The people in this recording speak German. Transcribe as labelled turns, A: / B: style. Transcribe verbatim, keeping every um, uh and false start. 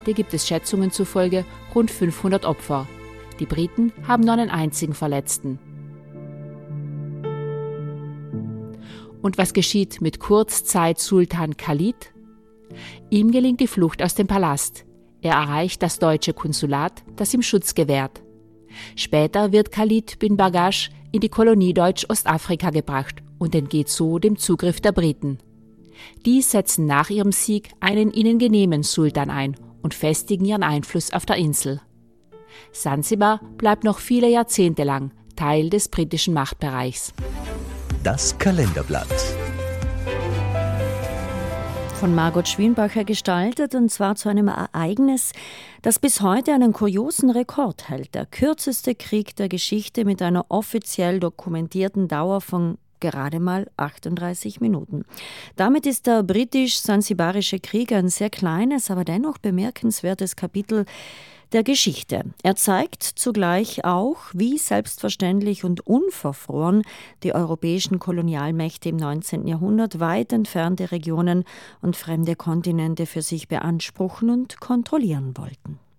A: Da gibt es Schätzungen zufolge rund fünfhundert Opfer. Die Briten haben nur einen einzigen Verletzten. Und was geschieht mit Kurzzeit-Sultan Khalid? Ihm gelingt die Flucht aus dem Palast. Er erreicht das deutsche Konsulat, das ihm Schutz gewährt. Später wird Khalid bin Bargash in die Kolonie Deutsch-Ostafrika gebracht und entgeht so dem Zugriff der Briten. Die setzen nach ihrem Sieg einen ihnen genehmen Sultan ein und festigen ihren Einfluss auf der Insel. Sansibar bleibt noch viele Jahrzehnte lang Teil des britischen Machtbereichs.
B: Das Kalenderblatt.
C: Von Margot Schwienbacher gestaltet, und zwar zu einem Ereignis, das bis heute einen kuriosen Rekord hält. Der kürzeste Krieg der Geschichte mit einer offiziell dokumentierten Dauer von gerade mal achtunddreißig Minuten. Damit ist der britisch-sansibarische Krieg ein sehr kleines, aber dennoch bemerkenswertes Kapitel der Geschichte. Er zeigt zugleich auch, wie selbstverständlich und unverfroren die europäischen Kolonialmächte im neunzehnten Jahrhundert weit entfernte Regionen und fremde Kontinente für sich beanspruchen und kontrollieren wollten.